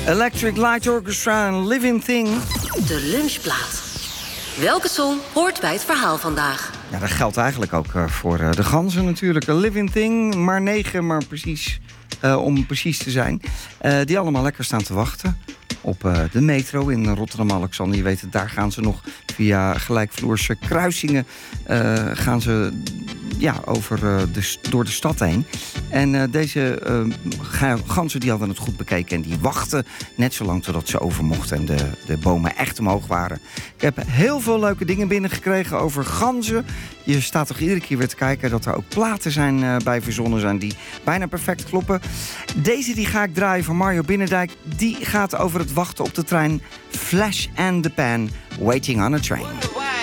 Electric Light Orchestra en Living Thing. De lunchplaat. Welke song hoort bij het verhaal vandaag? Ja, dat geldt eigenlijk ook voor de ganzen natuurlijk. A Living Thing, maar 9, maar precies, om precies te zijn. Die allemaal lekker staan te wachten op de metro in Rotterdam-Alexander. Je weet het, daar gaan ze nog via gelijkvloerse kruisingen gaan ze door de stad heen. En deze ganzen die hadden het goed bekeken en die wachten net zo lang totdat ze over mochten en de bomen echt omhoog waren. Ik heb heel veel leuke dingen binnengekregen over ganzen. Je staat toch iedere keer weer te kijken dat er ook platen zijn bij verzonnen zijn die bijna perfect kloppen. Deze die ga ik draaien van Mario Binnendijk. Die gaat over het wachten op de trein. Flash and the Pan, Waiting on a Train.